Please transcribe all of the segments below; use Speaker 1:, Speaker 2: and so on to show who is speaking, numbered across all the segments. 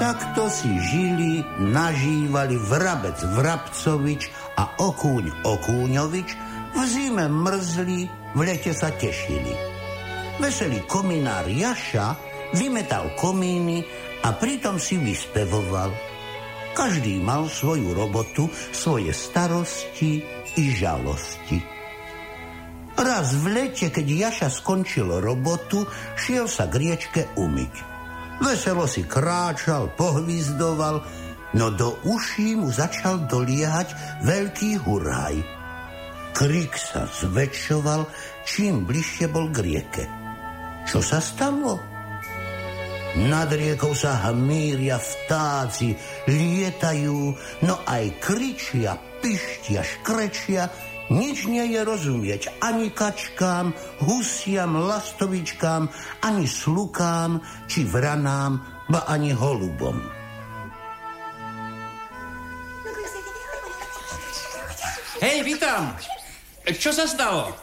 Speaker 1: Takto si žili, nažívali Vrabec Vrabcovič a Okúň Okúňovič, v zime mrzli, v lete sa tešili. Veselý kominár Jaša vymetal komíny a pritom si vyspevoval. Každý mal svoju robotu, svoje starosti i žalosti. Raz v lete, keď Jaša skončil robotu, šiel sa k riečke umyť. Veselo si kráčal, pohvizdoval, no do uší mu začal doliehať veľký huraj. Krik sa zväčšoval, čím bližšie bol k rieke. Čo sa stalo? Nad riekou sa hmíria vtáci, lietajú, no aj kričia, pištia, škrečia. Nič nie je rozumieť ani kačkám, husiam, lastovičkám, ani slukám, či vranám, ba ani holubom.
Speaker 2: Hej, vítam! Čo sa stalo?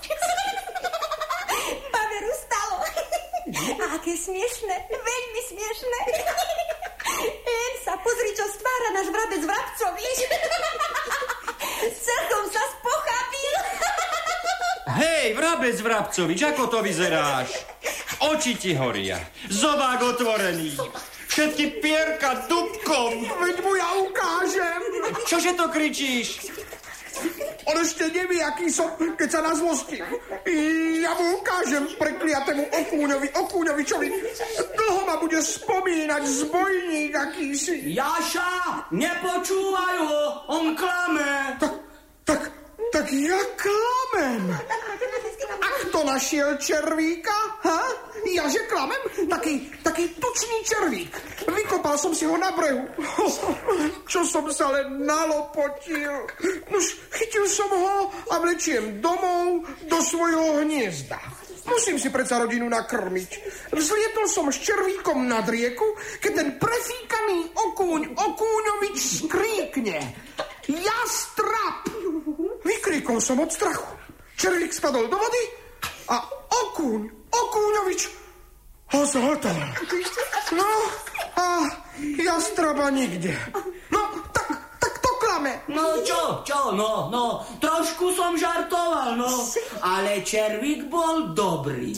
Speaker 3: Baberu stalo. A aké smiešné, veľmi smiešné. Len sa pozri, čo stvára náš Vrabec Vrabcovič. Celkom sa spochápil.
Speaker 2: Hej, Vrabec Vrabcovič, ako to vyzeráš? Oči ti horia, zobák otvorený, všetky pierka dubkom.
Speaker 4: Veď mu ja ukážem.
Speaker 2: Čože to kričíš?
Speaker 4: On ešte nevie, aký som, keď sa nazlostím. Ja mu ukážem prekliatému Okúňovičovi. Dlho ma bude spomínať zbojník akýsi.
Speaker 5: Jaša, nepočúvaj ho, on klame.
Speaker 4: Tak ja klamem. A kto našiel červíka? Ha? Ja že klamem? Taký tučný červík. Vykopal som si ho na brehu. Čo som sa len nalopotil. Nož, chytil som ho a vlečiem domov do svojho hniezda. Musím si predsa rodinu nakrmiť. Vzlietol som s červíkom nad rieku, keď ten prefíkaný Okúň Okúňovič skríkne. Jastrap! Vykríkol som od strachu. Červík spadol do vody a Okúň Okúňovič ho zhltal. No a jastraba nikde. No, tak to klame.
Speaker 5: No čo, no, trošku som žartoval, no. Ale červík bol dobrý.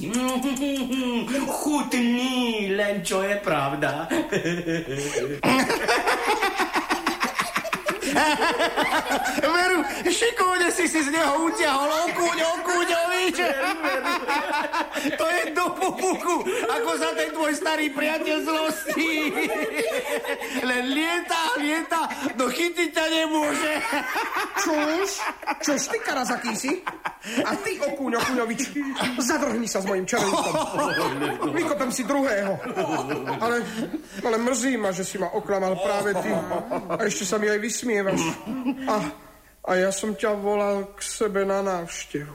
Speaker 5: Chutný, len čo je pravda.
Speaker 4: Veru, šikovne si z neho utiahol Okúň Okúňovič. To je do pupuku, ako sa ten tvoj starý priateľ zlostí. Len lieta, no chytiť ťa nemôže. Čož ty, karaz akýsi? A ty, Okúň Okúňovič, zadrhni sa s mojim červíkom. Vykopem si druhého. Ale mrzí ma, že si ma oklamal práve ty. A ešte sa mi aj vysmievaš. A ja som ťa volal k sebe na návštevu.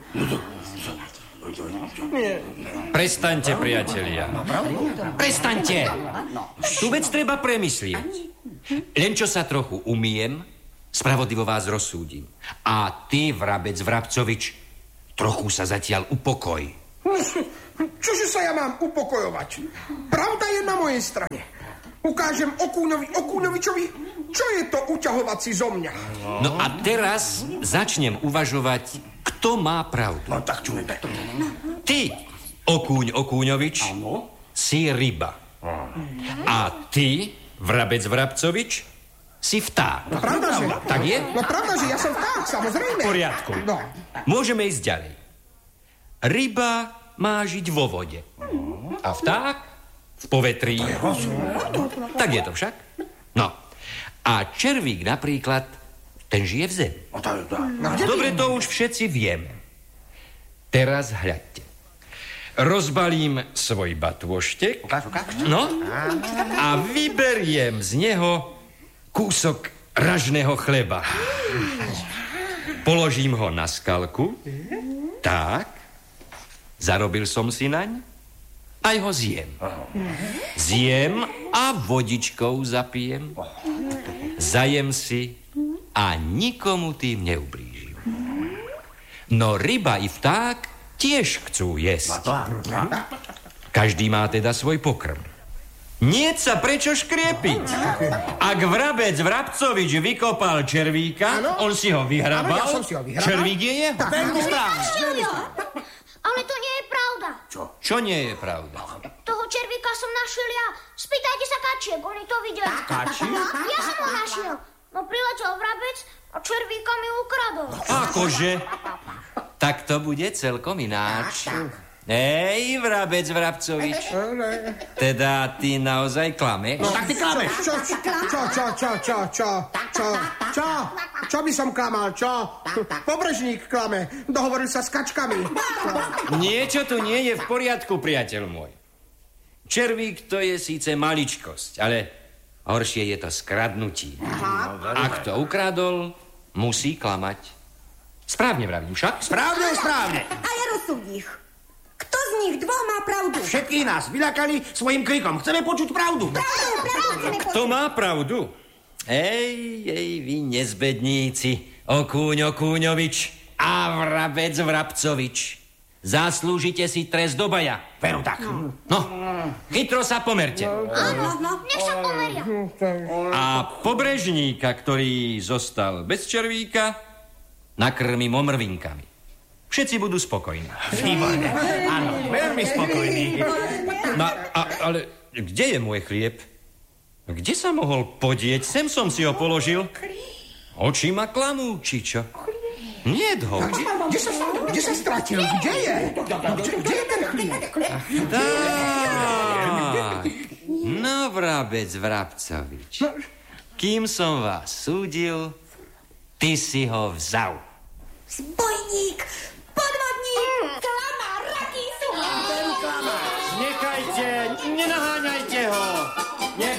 Speaker 4: Nie.
Speaker 2: Prestaňte, priatelia. Prestaňte. Tu vec treba premyslieť. Len čo sa trochu umiem, spravodlivo vás rozsúdim. A ty, Vrabec Vrabcovič, trochu sa zatiaľ upokoj.
Speaker 4: Čože sa ja mám upokojovať? Pravda je na mojej strane. Ukážem Okúňovičovi, čo je to uťahovací zo mňa.
Speaker 2: No a teraz začnem uvažovať, kto má pravdu.
Speaker 4: No tak čujeme.
Speaker 2: Ty, Okúň Okúňovič, si ryba. A ty, Vrabec Vrabcovič, si vták.
Speaker 4: No pravda, že?
Speaker 2: Tak je?
Speaker 4: No pravda, že ja som vták, samozrejme.
Speaker 2: V poriadku.
Speaker 4: No.
Speaker 2: Môžeme ísť ďalej. Ryba má žiť vo vode. A vták v povetrí. Tak je to však. No. A červík napríklad, ten žije v zemi. Dobre, to už všetci vieme. Teraz hľadte. Rozbalím svoj batôštek. No. A vyberiem z neho kúsok ražného chleba. Položím ho na skalku. Tak. Zarobil som si naň. Aj ho zjem. Zjem a vodičkou zapijem. Zajem si a nikomu tým neublížim. No ryba i vták tiež chcú jesť. Každý má teda svoj pokrm. Nie sa prečo škriepiť. Ak vrabec Vrabcovič vykopal červíka, on si ho vyhrabal.
Speaker 4: Ja som si ho vyhrabal.
Speaker 2: Červík je jeho.
Speaker 4: Veľmi správne.
Speaker 6: Ale to nie je pravda.
Speaker 2: Čo nie je pravda?
Speaker 6: Toho červíka som našiel ja. Spýtajte sa kačiek, oni to videli.
Speaker 2: Kači?
Speaker 6: Ja som ho našiel. No priletel vrabec a červíka mi ukradol.
Speaker 2: Akože? Tak to bude celkom ináč. Hej, vrabec Vrabcovič. Teda ty naozaj klameš?
Speaker 4: No tak ty klameš. Čo by som klamal, čo? Pobrežník klame, dohovoril sa s kačkami.
Speaker 2: Niečo tu nie je v poriadku, priateľ môj. Červík to je síce maličkosť, ale horšie je to skradnutí. Ak to ukradol, musí klamať. Správne vravím však?
Speaker 4: Správne.
Speaker 3: A ja rozsúď ich. Kto z nich dvoch má pravdu?
Speaker 5: Všetkých nás vyľakali svojim krikom. Chceme počuť pravdu.
Speaker 2: Kto má pravdu? Ej, vy nezbedníci, Okúňovič a vrabec Vrabcovič. Zaslúžite si trest do baja.
Speaker 5: Veru tak.
Speaker 2: No, chytro sa pomerte.
Speaker 6: Áno, nech sa pomeria.
Speaker 2: A pobrežníka, ktorý zostal bez červíka, nakrmím omrvinkami. Všetci budú spokojní.
Speaker 5: Výborné. Áno, veľmi spokojný.
Speaker 2: No, ale kde je môj chlieb? Kde sa mohol podieť? Sem som si ho položil. Oči ma klamú, či čo? Niet ho.
Speaker 4: Kde sa stratil? Kde je? Kde je ten chlieb?
Speaker 2: Tak. No, vrabec Vrabcovič. Kým som vás súdil, ty si ho vzal.
Speaker 3: Zbojník, podvodník, klamár, raký sú.
Speaker 2: Nechajte, nenaháňajte ho.